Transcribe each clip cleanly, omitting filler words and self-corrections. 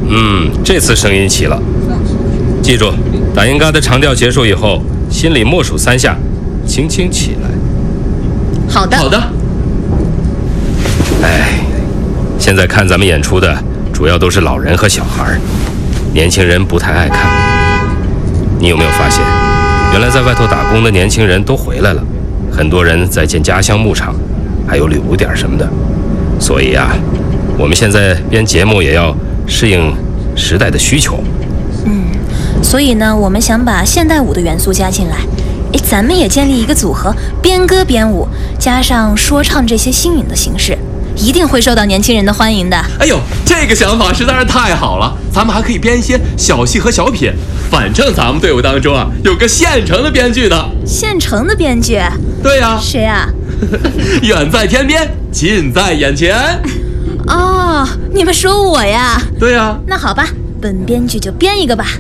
这次声音齐了。记住，打应嘎的长调结束以后，心里默数3下，轻轻起来。 好的。 好的。 现在看咱们演出的主要都是老人和小孩，年轻人不太爱看。你有没有发现，原来在外头打工的年轻人都回来了，很多人在建家乡牧场，还有旅游点什么的。所以啊，我们现在编节目也要适应时代的需求。 所以呢，我们想把现代舞的元素加进来。咱们也建立一个组合，边歌边舞，加上说唱这些新颖的形式，一定会受到年轻人的欢迎的。 哎呦，这个想法实在是太好了！咱们还可以编一些小戏和小品，反正咱们队伍当中啊有个现成的编剧的。 现成的编剧？ 对呀。 谁啊？ 远在天边，近在眼前。 哦，你们说我呀？ 对呀。 那好吧，本编剧就编一个吧。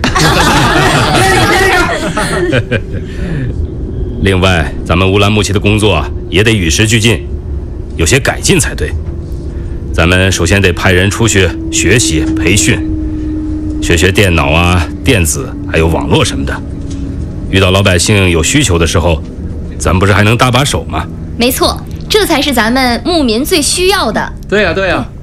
另外，咱们乌兰牧骑的工作也得与时俱进，有些改进才对。咱们首先得派人出去学习培训，学电脑啊、电子还有网络什么的。遇到老百姓有需求的时候，咱们不是还能搭把手吗？ 没错，这才是咱们牧民最需要的。 对呀，对呀。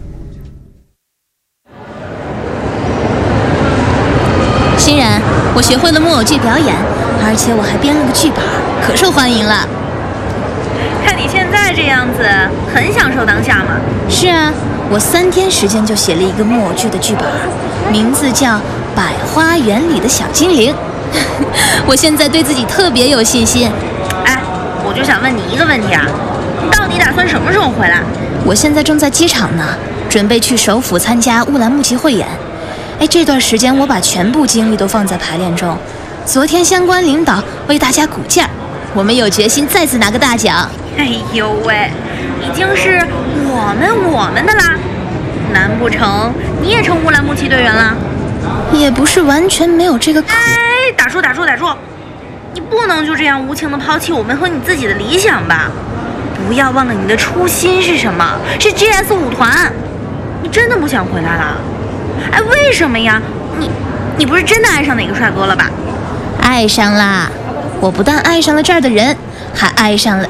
欣然，我学会了木偶剧表演，而且我还编了个剧本，可受欢迎了。 看你现在这样子，很享受当下嘛。 是啊，我3天时间就写了一个木偶剧的剧本，名字叫《百花园里的小精灵》。我现在对自己特别有信心。 我就想问你一个问题啊，你到底打算什么时候回来？ 我现在正在机场呢，准备去首府参加乌兰牧骑汇演。这段时间我把全部精力都放在排练中。昨天相关领导为大家鼓劲儿，我们有决心再次拿个大奖。 哎呦喂，已经是我们的啦！难不成你也成乌兰牧骑队员了？ 也不是完全没有这个可能。 打住！你不能就这样无情地抛弃我们和你自己的理想吧？不要忘了你的初心是什么？是 GS 舞团。你真的不想回来了？为什么呀？你不是真的爱上哪个帅哥了吧？ 爱上啦！我不但爱上了这儿的人，还爱上了